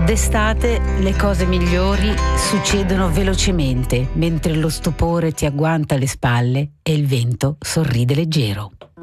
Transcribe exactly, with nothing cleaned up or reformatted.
D'estate le cose migliori succedono velocemente, mentre lo stupore ti agguanta le spalle e il vento sorride leggero.